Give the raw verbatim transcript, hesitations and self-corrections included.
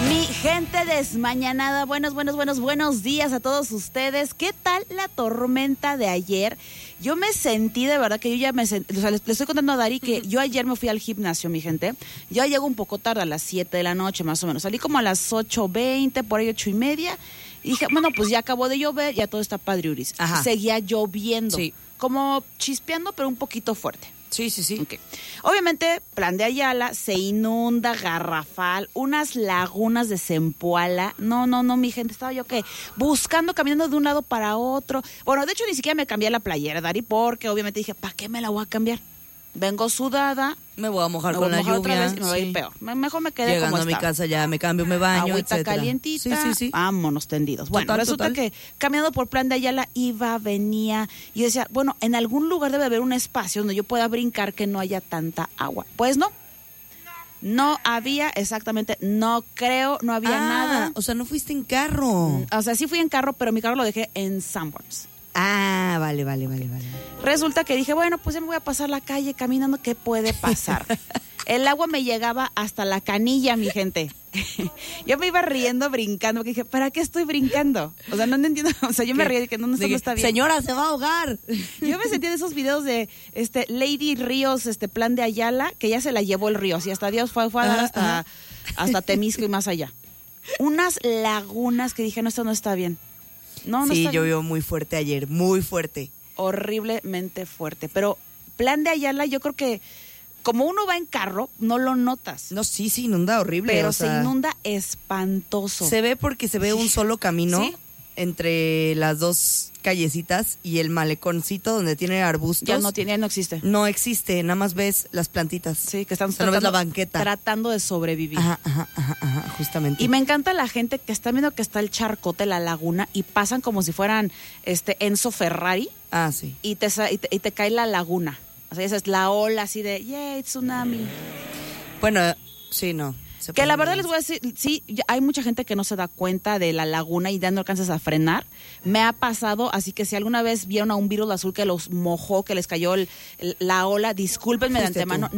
Mi gente desmañanada, buenos, buenos, buenos, buenos días a todos ustedes. ¿Qué tal la tormenta de ayer? Yo me sentí, de verdad, que yo ya me sentí, o sea, les, les estoy contando a Dari que yo ayer me fui al gimnasio, mi gente. Yo llego un poco tarde, a las siete de la noche, más o menos. Salí como a las ocho veinte, por ahí ocho y media. Y dije, bueno, pues ya acabó de llover, ya todo está padriuris. Ajá. Seguía lloviendo, Sí. como chispeando, pero un poquito fuerte. Sí, sí, sí. Okay. Obviamente, Plan de Ayala se inunda, garrafal, unas lagunas de Zempoala. No, no, no, mi gente, estaba yo que buscando, caminando de un lado para otro. Bueno, de hecho, ni siquiera me cambié la playera, Dari, porque obviamente dije, ¿para qué me la voy a cambiar? Vengo sudada. Me voy a mojar Me con voy a la mojar otra lluvia. vez y me voy a ir sí. peor. Me- Mejor me quedé Llegando como a mi estaba. casa ya me cambio, me baño, Agüita etcétera. calientita, Sí, sí, sí. vámonos tendidos. Bueno, Total, resulta total. que caminando por Plan de Ayala iba, venía y yo decía, bueno, en algún lugar debe haber un espacio donde yo pueda brincar que no haya tanta agua. Pues no. No había, exactamente, no creo, no había Ah, nada. o sea, no fuiste en carro. O sea, sí fui en carro, pero mi carro lo dejé en Sanborns. Ah, vale, vale, vale, vale. Resulta que dije, bueno, pues ya me voy a pasar la calle caminando, ¿qué puede pasar? El agua me llegaba hasta la canilla, mi gente. Yo me iba riendo, brincando, porque dije, ¿para qué estoy brincando? O sea, no, no entiendo, o sea, yo me ¿Qué? reí de que no, no, esto no Dije, está bien. Señora, se va a ahogar. Yo me sentí de esos videos de este Lady Ríos, este Plan de Ayala, que ya se la llevó el río, así hasta Dios fue, fue a dar Ajá, hasta, ajá. hasta Temisco y más allá. Unas lagunas que dije, no, esto no está bien. No, no Sí, está bien. llovió muy fuerte ayer, muy fuerte. Horriblemente fuerte. Pero Plan de Ayala, yo creo que como uno va en carro, no lo notas. No, sí, se inunda horrible. pero o se sea, inunda espantoso. Se ve porque se ve un solo camino ¿Sí? entre las dos callecitas y el maleconcito donde tiene arbustos. Ya no tiene, ya no existe. No existe, nada más ves las plantitas. Sí, que están O sea, no ves la tratando, banqueta. tratando de sobrevivir. Ajá, ajá, ajá, ajá, justamente. Y me encanta la gente que está viendo que está el charcote, la laguna, y pasan como si fueran este Enzo Ferrari Ah, sí. y te, sa- y te, y te cae la laguna. O sea, esa es la ola así de, yay, tsunami. Bueno, sí, no. se Que la pone verdad muy les voy a decir, sí, ya hay mucha gente que no se da cuenta de la laguna y ya no alcanzas a frenar. Me ha pasado, así que si alguna vez vieron a un virus azul que los mojó, que les cayó el- el- la ola, discúlpenme de Fuiste tú. antemano.